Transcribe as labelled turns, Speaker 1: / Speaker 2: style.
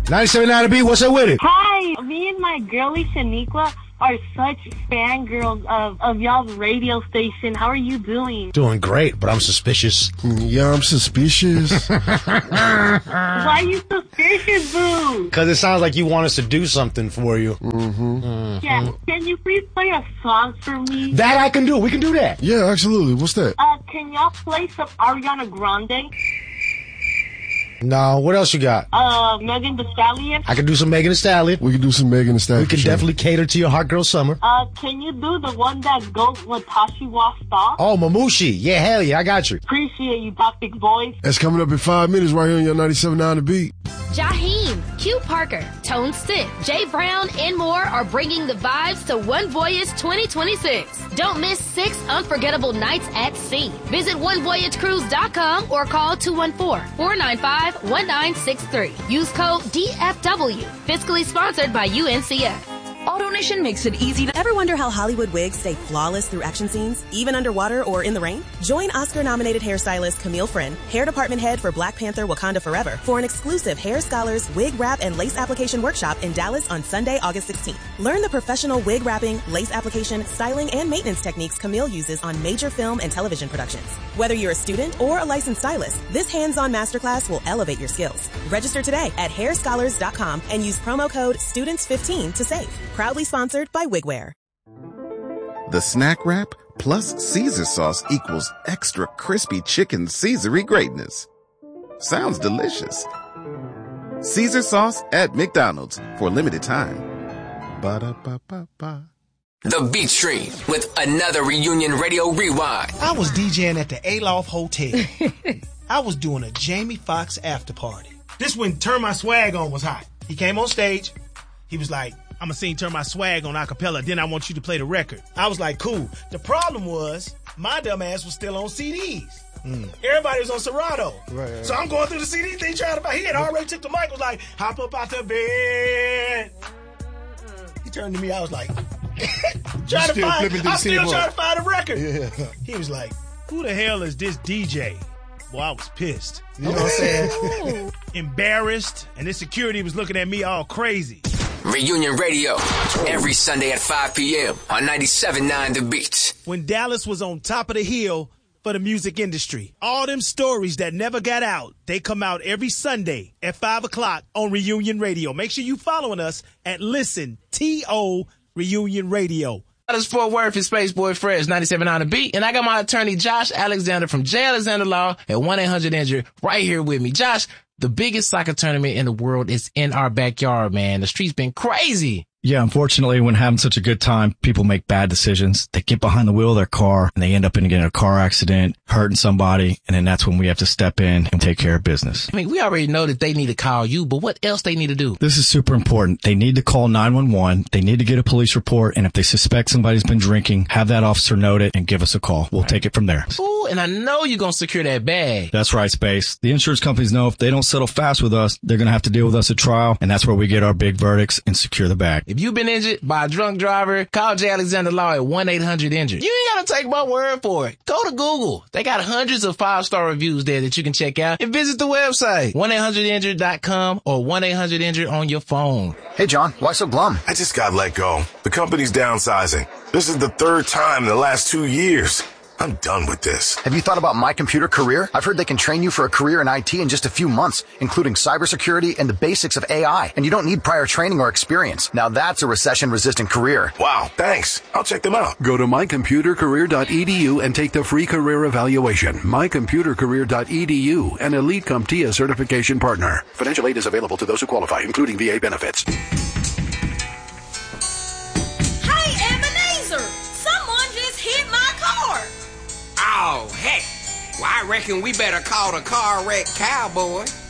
Speaker 1: 97.9 The Beat, what's up with it?
Speaker 2: Hi, me and my girlie Shaniqua are such fangirls of y'all's radio station. How are you doing?
Speaker 1: Doing great, but I'm suspicious.
Speaker 3: Yeah, I'm suspicious.
Speaker 2: Why are you suspicious, boo?
Speaker 1: Because it sounds like you want us to do something for you.
Speaker 2: Yeah, can you please play a song for me?
Speaker 1: That I can do. We can do that.
Speaker 3: Yeah, absolutely. What's that?
Speaker 2: Can y'all play some Ariana Grande?
Speaker 1: No, what else you got?
Speaker 2: Megan Thee Stallion?
Speaker 1: I can do some Megan Thee Stallion.
Speaker 3: We can do some Megan Thee Stallion.
Speaker 1: We can definitely cater to your hot girl summer.
Speaker 2: Can you do the one that goes with Tashi Wasta?
Speaker 1: Oh, Mamushi. Yeah, hell yeah, I got you.
Speaker 2: Appreciate you, Toxic Boys.
Speaker 3: That's coming up in 5 minutes right here on your 97.9 The Beat.
Speaker 4: Jaheim, Q Parker, Tone Stith, Jay Brown, and more are bringing the vibes to One Voyage 2026. Don't miss 6 unforgettable nights at sea. Visit onevoyagecruise.com or call 214-495-1963. Use code DFW. Fiscally sponsored by UNCF.
Speaker 5: AutoNation makes it easy to...
Speaker 6: Ever wonder how Hollywood wigs stay flawless through action scenes, even underwater or in the rain? Join Oscar-nominated hairstylist Camille Friend, hair department head for Black Panther Wakanda Forever, for an exclusive Hair Scholars wig wrap and lace application workshop in Dallas on Sunday, August 16th. Learn the professional wig wrapping, lace application, styling, and maintenance techniques Camille uses on major film and television productions. Whether you're a student or a licensed stylist, this hands-on masterclass will elevate your skills. Register today at hairscholars.com and use promo code STUDENTS15 to save. Proudly sponsored by Wigwear.
Speaker 7: The Snack Wrap plus Caesar sauce equals extra crispy chicken Caesary greatness. Sounds delicious. Caesar sauce at McDonald's for a limited time. Ba-da-ba-ba-ba.
Speaker 8: The Beat Stream with another Reunion Radio Rewind.
Speaker 9: I was DJing at the Aloft Hotel. I was doing a Jamie Foxx after party. This when Turn My Swag On was hot. He came on stage. He was like, I'm gonna sing Turn My Swag On a cappella, then I want you to play the record. I was like, cool. The problem was, my dumb ass was still on CDs. Everybody was on Serato. Right. So I'm going through the CD thing trying to buy. He had already took the mic, was like, hop up out the bed. He turned to me, I was like, I'm still trying to find a record. Yeah. He was like, who the hell is this DJ? Boy, I was pissed. You know what I'm saying? Embarrassed, and the security was looking at me all crazy.
Speaker 8: Reunion Radio, every Sunday at 5 p.m. on 97.9 The Beat.
Speaker 9: When Dallas was on top of the hill for the music industry, all them stories that never got out, they come out every Sunday at 5 o'clock on Reunion Radio. Make sure you following us at Listen, T-O, Reunion Radio.
Speaker 10: That is Fort Worth and Space Boy Fresh, 97.9 The Beat. And I got my attorney, Josh Alexander from J. Alexander Law at 1-800-INJURED right here with me. Josh, the biggest soccer tournament in the world is in our backyard, man. The street's been crazy.
Speaker 11: Yeah, unfortunately, when having such a good time, people make bad decisions. They get behind the wheel of their car and they end up in getting a car accident, hurting somebody, and then that's when we have to step in and take care of business.
Speaker 10: I mean, we already know that they need to call you, but what else they need to do?
Speaker 11: This is super important. They need to call 911. They need to get a police report, and if they suspect somebody's been drinking, have that officer note it and give us a call. We'll take it from there.
Speaker 10: Ooh, and I know you're going to secure that bag.
Speaker 11: That's right, Space. The insurance companies know if they don't settle fast with us, they're going to have to deal with us at trial, and that's where we get our big verdicts and secure the bag.
Speaker 10: If you've been injured by a drunk driver, call J. Alexander Law at 1-800-INJURED. You ain't got to take my word for it. Go to Google. They got hundreds of 5-star reviews there that you can check out, and visit the website, 1-800-INJURED.com or 1-800-INJURED on your phone.
Speaker 12: Hey, John, why so glum?
Speaker 13: I just got let go. The company's downsizing. This is the 3rd time in the last 2 years. I'm done with this.
Speaker 12: Have you thought about My Computer Career? I've heard they can train you for a career in IT in just a few months, including cybersecurity and the basics of AI. And you don't need prior training or experience. Now that's a recession-resistant career.
Speaker 13: Wow, thanks. I'll check them out.
Speaker 14: Go to mycomputercareer.edu and take the free career evaluation. mycomputercareer.edu, an Elite CompTIA certification partner. Financial aid is available to those who qualify, including VA benefits.
Speaker 15: Oh, heck. Well, I reckon we better call the car wreck cowboy.